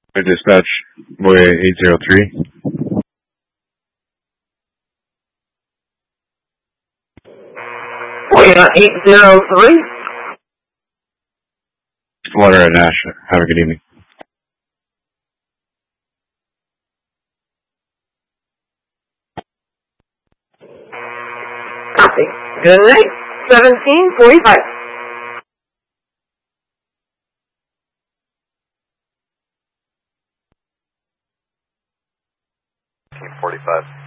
Dispatch, boy 803. Boy 803. Water at Nash. Have a good evening. Copy. Good night. 1745. 45.